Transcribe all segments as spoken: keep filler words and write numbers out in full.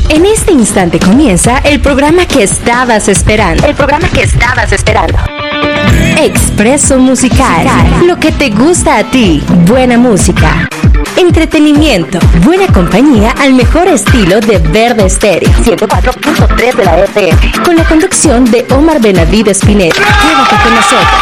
En este instante comienza el programa que estabas esperando. El programa que estabas esperando. Expreso Musical. Lo que te gusta a ti. Buena música. Entretenimiento. Buena compañía al mejor estilo de Verde Estéreo. ciento cuatro punto tres de la F M. Con la conducción de Omar Benavides Pineda. Quédate con nosotros.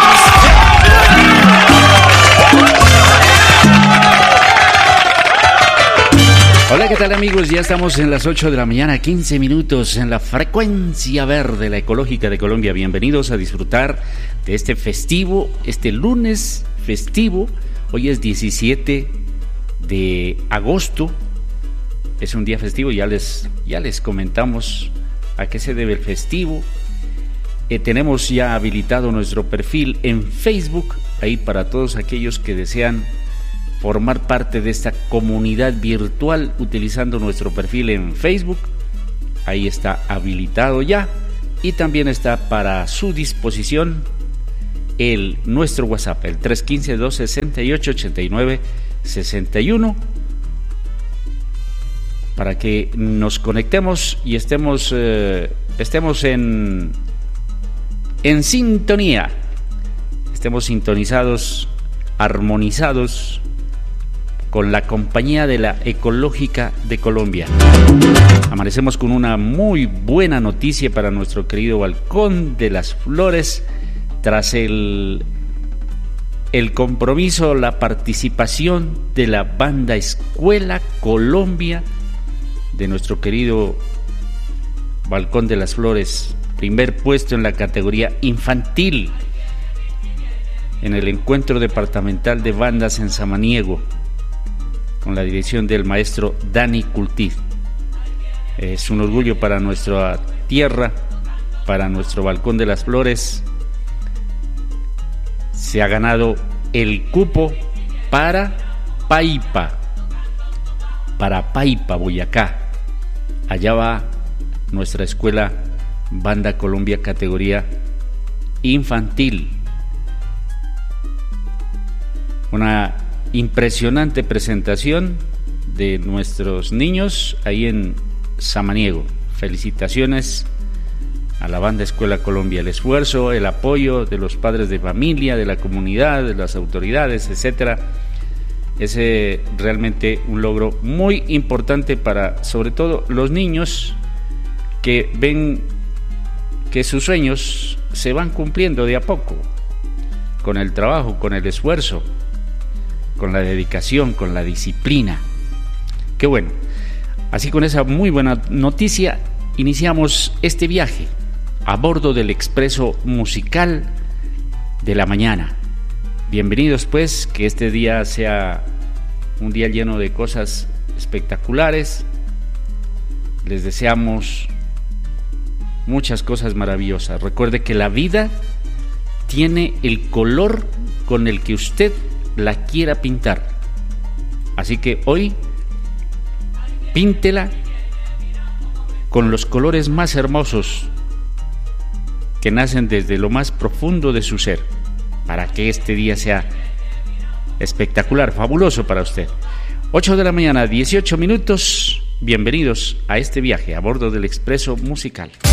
Hola, ¿qué tal amigos? Ya estamos en las ocho de la mañana, quince minutos en la frecuencia verde, la ecológica de Colombia. Bienvenidos a disfrutar de este festivo, este lunes festivo. Hoy es diecisiete de agosto, es un día festivo, ya les, ya les comentamos a qué se debe el festivo. Eh, tenemos ya habilitado nuestro perfil en Facebook, ahí para todos aquellos que desean formar parte de esta comunidad virtual utilizando nuestro perfil en Facebook. Ahí está habilitado ya, y también está para su disposición el nuestro WhatsApp, el tres uno cinco, dos seis ocho, ocho nueve seis uno, para que nos conectemos y estemos eh, estemos en en sintonía, estemos sintonizados, armonizados con la compañía de la ecológica de Colombia. Amanecemos con una muy buena noticia para nuestro querido Balcón de las Flores, tras el, el compromiso, la participación de la banda Escuela Colombia de nuestro querido Balcón de las Flores, primer puesto en la categoría infantil en el encuentro departamental de bandas en Samaniego, con la dirección del maestro Dani Cultiz. Es un orgullo para nuestra tierra, para nuestro Balcón de las Flores. Se ha ganado el cupo para Paipa, para Paipa, Boyacá. Allá va nuestra escuela Banda Colombia categoría infantil. Una impresionante presentación de nuestros niños ahí en Samaniego. Felicitaciones a la banda Escuela Colombia. El esfuerzo, el apoyo de los padres de familia, de la comunidad, de las autoridades, etcétera, es eh, realmente un logro muy importante para, sobre todo, los niños que ven que sus sueños se van cumpliendo de a poco, con el trabajo, con el esfuerzo, con la dedicación, con la disciplina. Qué bueno. Así, con esa muy buena noticia, iniciamos este viaje a bordo del Expreso Musical de la mañana. Bienvenidos pues, que este día sea un día lleno de cosas espectaculares. Les deseamos muchas cosas maravillosas. Recuerde que la vida tiene el color con el que usted la quiera pintar. Así que hoy píntela con los colores más hermosos que nacen desde lo más profundo de su ser, para que este día sea espectacular, fabuloso para usted. ocho de la mañana, dieciocho minutos. Bienvenidos a este viaje a bordo del Expreso Musical.